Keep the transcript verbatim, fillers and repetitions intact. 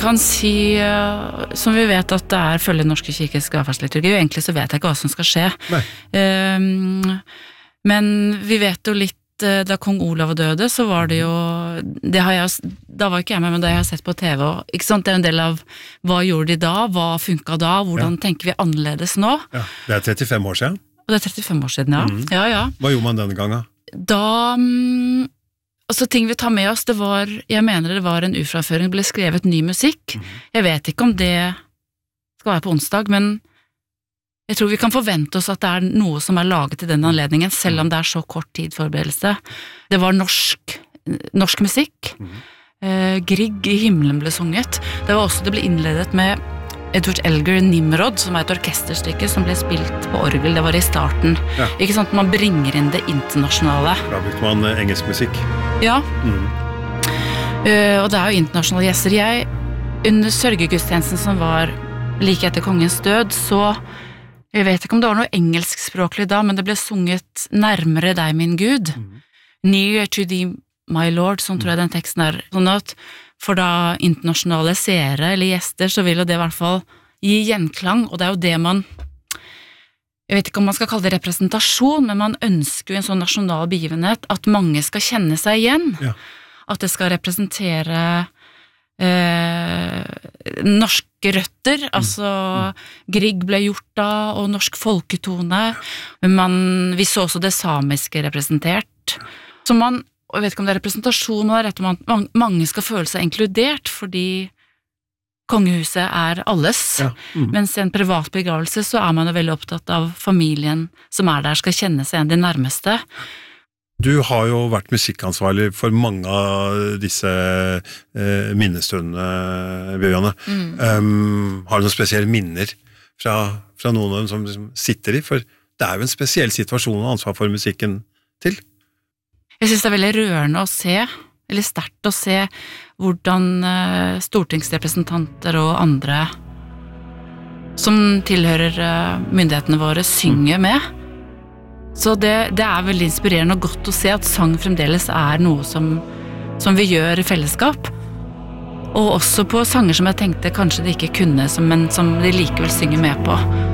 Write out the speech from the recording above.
Kan si, uh, som vi vet at det er følge norske kirkes gravferdsliturgi, og egentlig så vet jeg ikke hva som skal skje. Um, men vi vet jo litt, uh, da kong Olav døde, så var det jo, det har jeg, da var ikke jeg med, men det har jeg sett på T V, og, ikke sant, det er en del av hva gjorde de da, hva funket da, hvordan ja. Tenker vi annerledes nå? Ja, det er trettifem år siden. Og det er trettifem år siden, ja. Mm. Ja, ja. Hva gjorde man denne gangen? Da... Um, Altså ting vi tar med oss, det var, jeg mener det var en uframføring, det ble skrevet ny musikk. Mm. Jeg vet ikke om det skal være på onsdag, men jeg tror vi kan forvente oss at det er noe som er laget til den anledningen, selv om det er så kort tid forberedelse. Det var norsk, norsk musikk. Mm. Eh, Grieg i himmelen ble sunget. Det var også, det ble innledet med Edward Elgar Nimrod, som er et orkesterstykke som ble spilt på orgel, det var i starten. Ja. Ikke sant, man bringer inn det internasjonale. Da brukte man engelsk musikk. Ja, mm. uh, og det er jo internasjonale gjester. Jeg, under sørgegudstjenesten som var like etter kongens død, så, jeg vet ikke om det var noe engelskspråklig da, men det ble sunget nærmere deg, min Gud. Mm. Near to thee, my Lord, som tror jeg den teksten er. Sånn at for da internasjonale seere eller gjester, så vil jo det i hvert fall gi gjenklang, og det er jo det man, jeg vet ikke om man skal kalle det representasjon, men man ønsker jo en sånn nasjonal begivenhet, at mange skal kjenne seg igjen, ja. At det skal representere eh, norske røtter, mm. altså mm. Grieg ble gjort da, og norsk folketone, men man, vi så også det samiske representert, så man og jeg vet ikke om det er representasjon, og det er rett om at mange skal føle seg inkludert, fordi kongehuset er alles, ja. Mm. Mens i en privat begravelse så er man jo veldig opptatt av familien som er der, skal kjenne seg igjen de nærmeste. Du har jo vært musikkansvarlig for mange av disse eh, minnestundene, Viviane. Mm. Um, har du noen spesielle minner fra, fra noen av dem som liksom sitter i? For det er jo en spesiell situasjon og ansvar for musikken til. Jeg synes det er veldig rørende å se, eller sterkt å se, hvordan uh, stortingsrepresentanter og andre som tilhører uh, myndighetene våre synger med. Så det, det er veldig inspirerende og godt å se at sang fremdeles er noe som, som vi gjør i fellesskap. Og også på sanger som jeg tenkte kanskje de ikke kunne, men som de likevel synger med på.